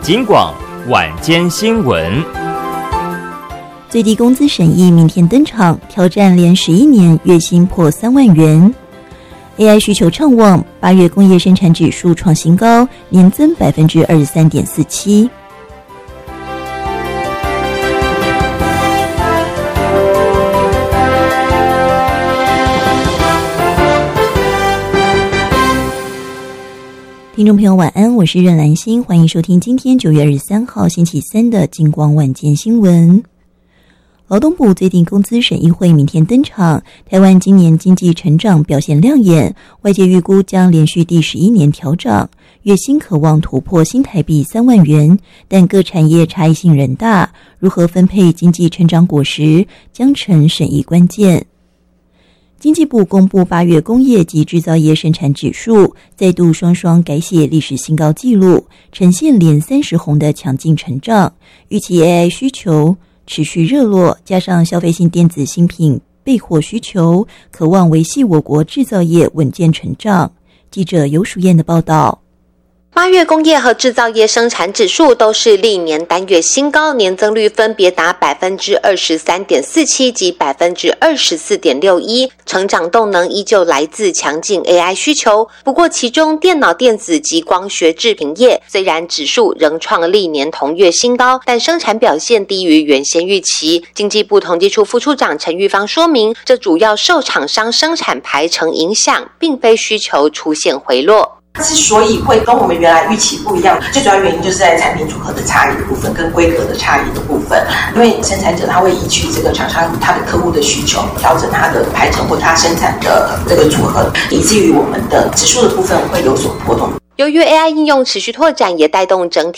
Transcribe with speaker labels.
Speaker 1: 警广晚间新闻。
Speaker 2: 最低工资审议明天登场，挑战连11年月薪破3万元。AI 需求畅旺，8月工业生产指数创新高，年增23.47%。听众朋友晚安，我是任兰心，欢迎收听今天9月23号星期三的金光晚间新闻。劳动部最低工资审议会明天登场，台湾今年经济成长表现亮眼，外界预估将连续第11年调涨，月薪可望突破新台币3万元，但各产业差异性仍大，如何分配经济成长果实将成审议关键。经济部公布8月工业及制造业生产指数再度双双改写历史新高纪录，呈现连30红的强劲成长，预期 AI 需求持续热络，加上消费性电子新品备货需求，可望维系我国制造业稳健成长。记者游淑燕的报道。
Speaker 3: 8月工业和制造业生产指数都是历年单月新高，年增率分别达 23.47% 及 24.61%， 成长动能依旧来自强劲 AI 需求。不过其中电脑电子及光学制品业虽然指数仍创历年同月新高，但生产表现低于原先预期。经济部统计处副处长陈玉芳说明，这主要受厂商生产排程影响，并非需求出现回落。
Speaker 4: 之所以会跟我们原来预期不一样，最主要原因就是在产品组合的差异的部分跟规格的差异的部分。因为生产者他会依据这个厂商他的客户的需求，调整他的排程或他生产的这个组合，以至于我们的指数的部分会有所波动。
Speaker 3: 由于 AI 应用持续拓展，也带动整体